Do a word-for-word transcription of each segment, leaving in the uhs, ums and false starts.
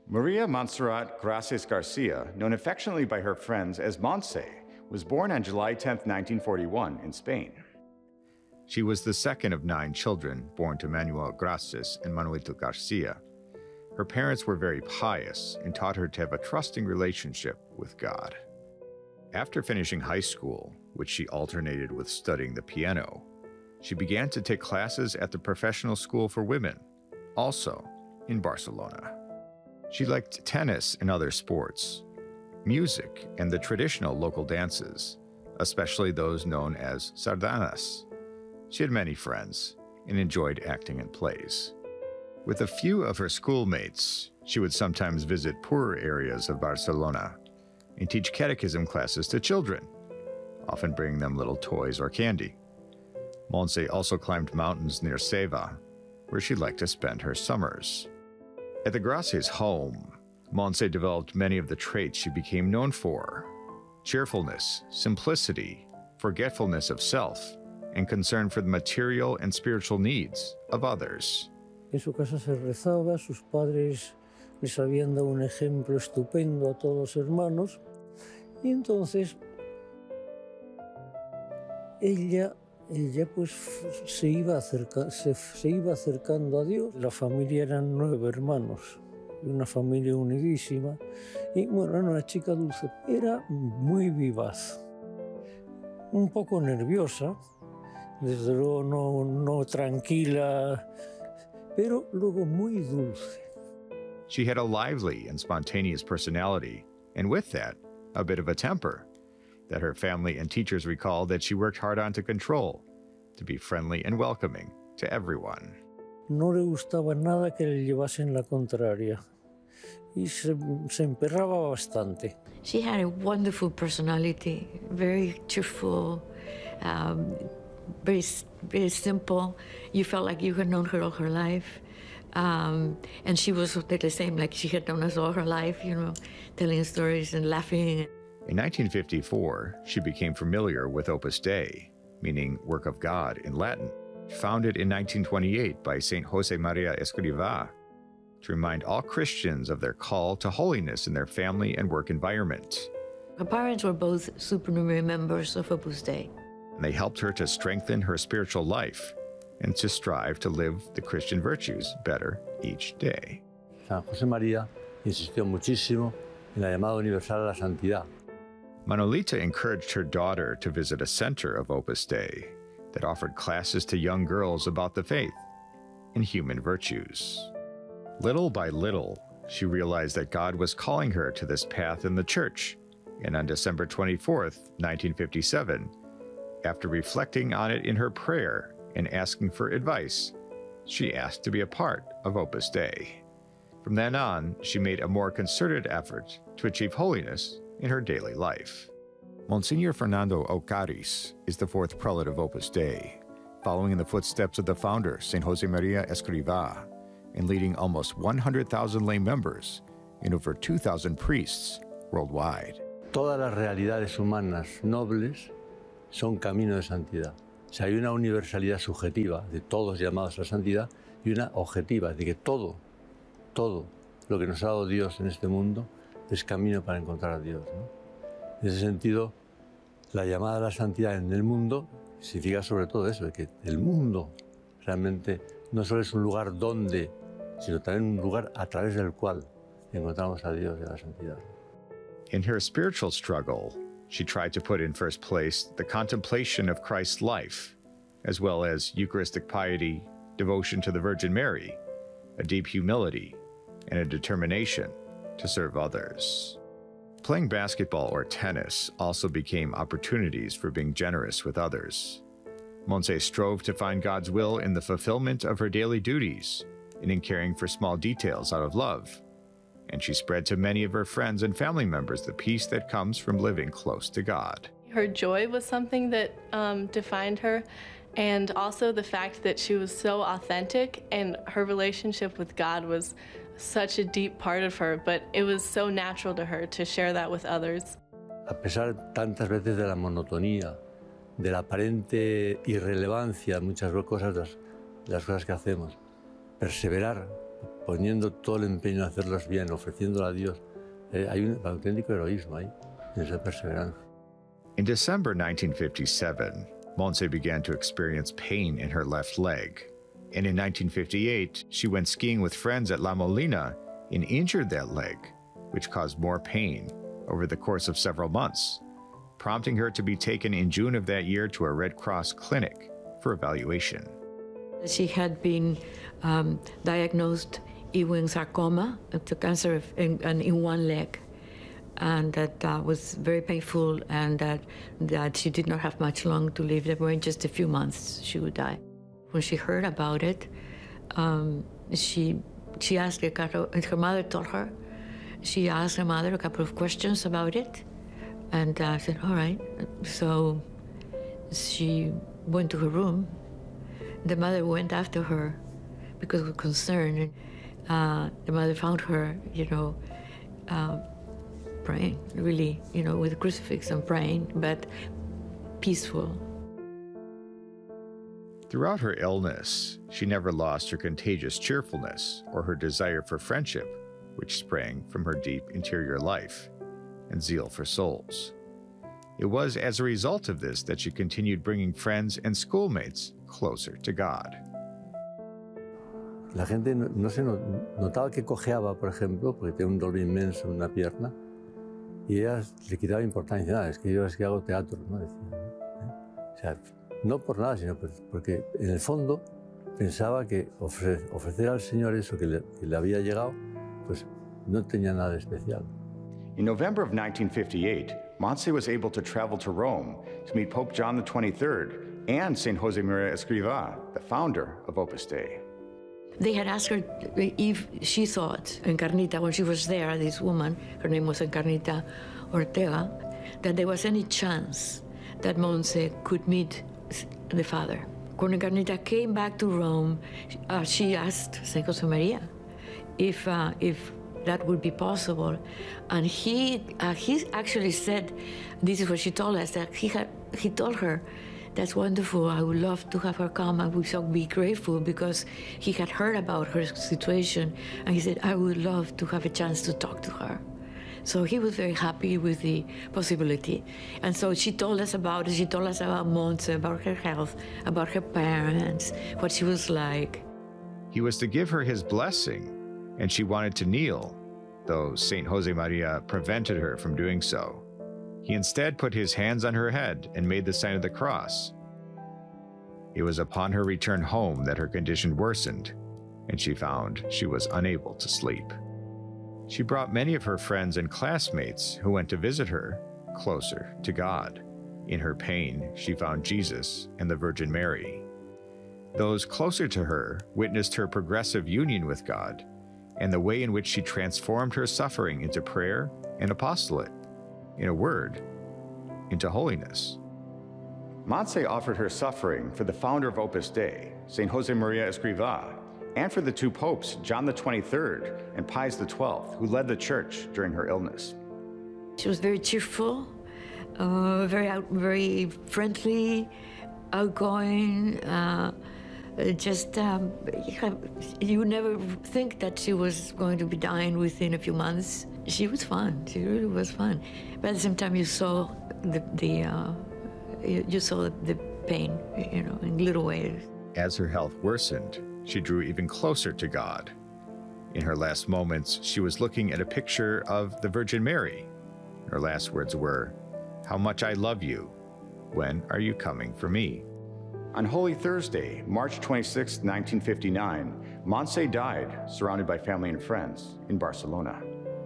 Maria Montserrat Gracias Garcia, known affectionately by her friends as Montse, was born on July tenth, nineteen forty-one, in Spain. She was the second of nine children born to Manuel Gracias and Manuelito Garcia. Her parents were very pious and taught her to have a trusting relationship with God. After finishing high school, which she alternated with studying the piano, she began to take classes at the Professional School for Women, also in Barcelona. She liked tennis and other sports, music, and the traditional local dances, especially those known as sardanas. She had many friends and enjoyed acting in plays. With a few of her schoolmates, she would sometimes visit poorer areas of Barcelona and teach catechism classes to children, often bringing them little toys or candy. Montse also climbed mountains near Ceuta, where she liked to spend her summers. At the Gracias home, Montse developed many of the traits she became known for: cheerfulness, simplicity, forgetfulness of self, and concern for the material and spiritual needs of others. En su casa se rezaba, sus padres les habían dado un ejemplo estupendo a todos los hermanos, y entonces ella, ella pues se iba, acerca, se, se iba acercando a Dios. La familia eran nueve hermanos, una familia unidísima, y bueno, era una chica dulce, era muy vivaz, un poco nerviosa, desde luego no, no tranquila, pero luego muy dulce. She had a lively and spontaneous personality, and with that, a bit of a temper, that her family and teachers recalled that she worked hard on to control, to be friendly and welcoming to everyone. No le gustaba nada que le llevasen la contraria, y se, se emperraba bastante. She had a wonderful personality, very cheerful, um, very, very simple. You felt like you had known her all her life. Um, and she was the same, like she had known us all her life, you know, telling stories and laughing. In nineteen fifty-four, she became familiar with Opus Dei, meaning work of God in Latin, founded in nineteen twenty-eight by Saint Jose Maria Escrivá, to remind all Christians of their call to holiness in their family and work environment. Her parents were both supernumerary members of Opus Dei. And they helped her to strengthen her spiritual life and to strive to live the Christian virtues better each day. San José María insistió muchísimo en la llamada universal a la santidad. Manuelita encouraged her daughter to visit a center of Opus Dei that offered classes to young girls about the faith and human virtues. Little by little, she realized that God was calling her to this path in the church, and on December twenty-fourth, nineteen fifty-seven, after reflecting on it in her prayer and asking for advice, she asked to be a part of Opus Dei. From then on, she made a more concerted effort to achieve holiness in her daily life. Monsignor Fernando Ocaris is the fourth prelate of Opus Dei, following in the footsteps of the founder, Saint Jose Maria Escrivá, and leading almost one hundred thousand lay members and over two thousand priests worldwide. Todas las realidades humanas nobles son camino de santidad. O sea, hay una universalidad subjetiva de todos llamados a la santidad y una objetiva de que todo, todo lo que nos ha dado Dios en este mundo es camino para encontrar a Dios, ¿no? En ese sentido, la llamada a la santidad en el mundo significa sobre todo eso, de que el mundo realmente no solo es un lugar donde, sino también un lugar a través del cual encontramos a Dios y a la santidad. In her spiritual struggle, she tried to put in first place the contemplation of Christ's life, as well as Eucharistic piety, devotion to the Virgin Mary, a deep humility, and a determination to serve others. Playing basketball or tennis also became opportunities for being generous with others. Montse strove to find God's will in the fulfillment of her daily duties and in caring for small details out of love. And she spread to many of her friends and family members the peace that comes from living close to God. Her joy was something that um, defined her, and also the fact that she was so authentic, and her relationship with God was such a deep part of her, but it was so natural to her to share that with others. A pesar tantas veces de la monotonía, de la aparente irrelevancia, muchas cosas, las, las cosas que hacemos, perseverar poniendo todo el empeño en hacerlas bien, ofreciéndolo a Dios. Eh, hay un auténtico heroísmo ahí, en esa perseverancia. In December nineteen fifty-seven, Montse began to experience pain in her left leg. And in nineteen fifty-eight, she went skiing with friends at La Molina and injured that leg, which caused more pain over the course of several months, prompting her to be taken in June of that year to a Red Cross clinic for evaluation. She had been um, diagnosed Ewing sarcoma, it's a cancer of, in, in one leg, and that uh, was very painful, and that, that she did not have much long to live. There were just a few months she would die. When she heard about it, um, she she asked her, her mother told her, she asked her mother a couple of questions about it, and uh, said, all right. So she went to her room. The mother went after her because of concern. Uh, the mother found her, you know, uh, praying, really, you know, with a crucifix and praying, but peaceful. Throughout her illness, she never lost her contagious cheerfulness or her desire for friendship, which sprang from her deep interior life and zeal for souls. It was as a result of this that she continued bringing friends and schoolmates closer to God. La gente no, no se notaba que cojeaba, por ejemplo, porque tenía un dolor inmenso en una pierna, y ella le quitaba importancia. Ah, es que yo es que hago teatro, ¿no? Decía, ¿eh? O sea, no por nada, sino porque en el fondo pensaba que ofrecer, ofrecer al Señor eso que le, que le había llegado, pues no tenía nada de especial. In November of nineteen fifty-eight, Montse was able to travel to Rome to meet Pope John the twenty-third and Saint Jose Maria Escrivá, the founder of Opus Dei. They had asked her if she thought, Encarnita, when she was there, this woman, her name was Encarnita Ortega, that there was any chance that Montse could meet the Father. When Encarnita came back to Rome, uh, she asked Saint Jose Maria if, uh, if that would be possible. And he, uh, he actually said, this is what she told us, that he, had, he told her, that's wonderful, I would love to have her come, I would so be grateful, because he had heard about her situation, and he said, I would love to have a chance to talk to her. So he was very happy with the possibility. And so she told us about it, she told us about Montse, about her health, about her parents, what she was like. He was to give her his blessing, and she wanted to kneel, though Saint Jose Maria prevented her from doing so. He instead put his hands on her head and made the sign of the cross. It was upon her return home that her condition worsened, and she found she was unable to sleep. She brought many of her friends and classmates who went to visit her closer to God. In her pain, she found Jesus and the Virgin Mary. Those closer to her witnessed her progressive union with God and the way in which she transformed her suffering into prayer and apostolate. In a word, into holiness. Montse offered her suffering for the founder of Opus Dei, Saint Jose Maria Escrivá, and for the two popes, John the twenty-third and Pius the twelfth, who led the church during her illness. She was very cheerful, uh, very out, very friendly, outgoing. Uh, just um, you never think that she was going to be dying within a few months. She was fun. She really was fun. But at the same time, you saw the, the uh, you saw the pain, you know, in little ways. As her health worsened, she drew even closer to God. In her last moments, she was looking at a picture of the Virgin Mary. Her last words were, "How much I love you. When are you coming for me?" On Holy Thursday, March twenty-sixth, nineteen fifty-nine, Montse died, surrounded by family and friends, in Barcelona.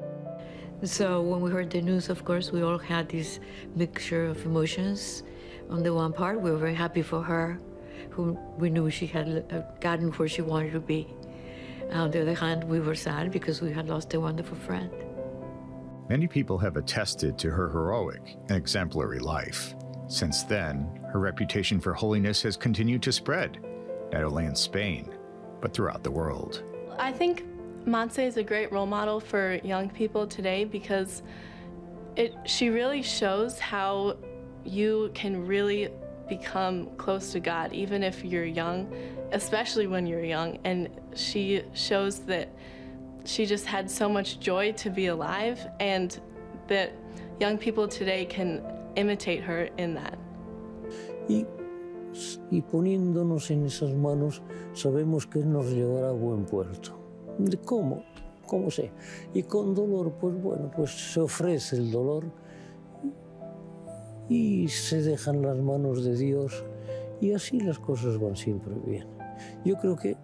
So when we heard the news, of course, we all had this mixture of emotions. On the one part, we were very happy for her, who we knew she had gotten where she wanted to be. On the other hand, we were sad because we had lost a wonderful friend. Many people have attested to her heroic and exemplary life. Since then, her reputation for holiness has continued to spread, not only in Spain, but throughout the world. I think Montse is a great role model for young people today because it, she really shows how you can really become close to God, even if you're young, especially when you're young. And she shows that she just had so much joy to be alive, and that young people today can imitate her in that. Y, y poniéndonos en esas manos, sabemos que nos llevará a buen puerto. ¿De cómo? ¿Cómo sé? Y con dolor, pues bueno, pues se ofrece el dolor y se dejan las manos de Dios, y así las cosas van siempre bien. Yo creo que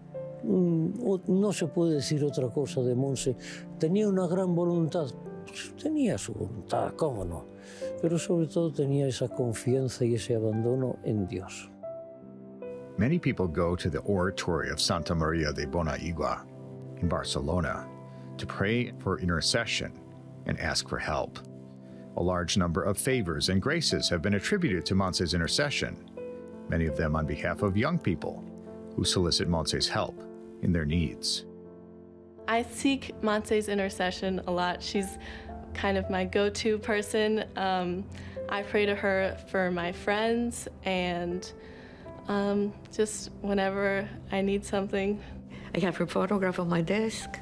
mm, no se puede decir otra cosa de Montse. Tenía una gran voluntad, pues tenía su voluntad, cómo no, pero sobre todo tenía esa confianza y ese abandono en Dios. Many people go to the oratory of Santa Maria de Bonaigua in Barcelona to pray for intercession and ask for help. A large number of favors and graces have been attributed to Montse's intercession, many of them on behalf of young people who solicit Montse's help in their needs. I seek Montse's intercession a lot. She's kind of my go-to person. Um, I pray to her for my friends and um, just whenever I need something. I have her photograph on my desk,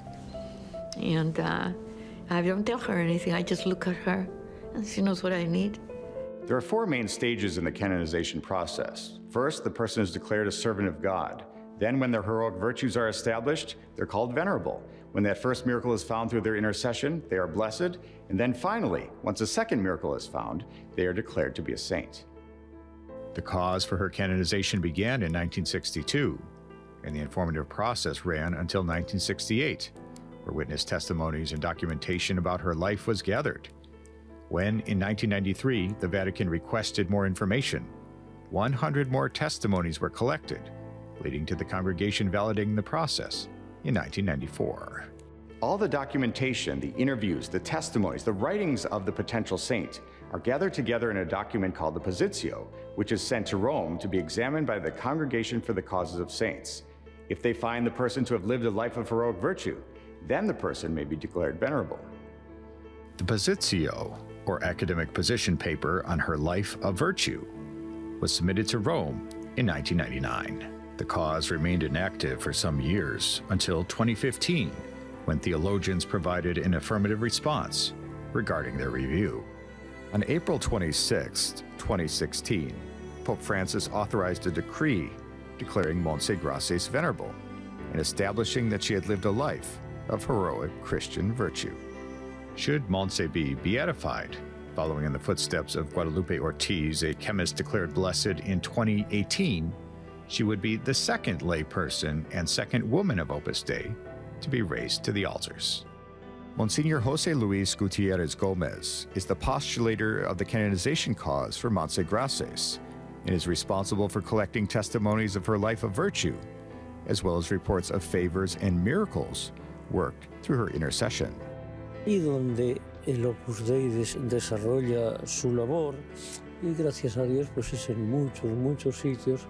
and uh, I don't tell her anything. I just look at her, and she knows what I need. There are four main stages in the canonization process. First, the person is declared a servant of God. Then, when their heroic virtues are established, they're called venerable. When that first miracle is found through their intercession, they are blessed. And then finally, once a second miracle is found, they are declared to be a saint. The cause for her canonization began in nineteen sixty-two, and the informative process ran until nineteen sixty-eight, where witness testimonies and documentation about her life was gathered. When, in nineteen ninety-three, the Vatican requested more information, one hundred more testimonies were collected, leading to the congregation validating the process in nineteen ninety-four. All the documentation, the interviews, the testimonies, the writings of the potential saint are gathered together in a document called the Positio, which is sent to Rome to be examined by the Congregation for the Causes of Saints. If they find the person to have lived a life of heroic virtue, then the person may be declared venerable. The Positio, or academic position paper on her life of virtue, was submitted to Rome in nineteen ninety-nine. The cause remained inactive for some years until twenty fifteen, when theologians provided an affirmative response regarding their review. On April twenty-sixth, twenty sixteen, Pope Francis authorized a decree declaring Montse Grasses venerable and establishing that she had lived a life of heroic Christian virtue. Should Montse be beatified, following in the footsteps of Guadalupe Ortiz, a chemist declared blessed in twenty eighteen, she would be the second layperson and second woman of Opus Dei to be raised to the altars. Monsignor Jose Luis Gutierrez Gomez is the postulator of the canonization cause for Montse Grasses and is responsible for collecting testimonies of her life of virtue, as well as reports of favors and miracles worked through her intercession. Y donde el Opus Dei des desarrolla su labor, y gracias a Dios pues es en muchos, muchos sitios,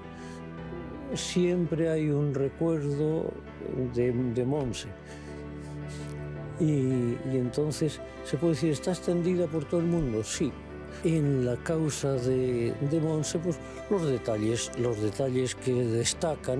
siempre hay un recuerdo de, de Montse. Y, y entonces se puede decir, ¿está extendida por todo el mundo? Sí. En la causa de, de Montse, pues los detalles, los detalles que destacan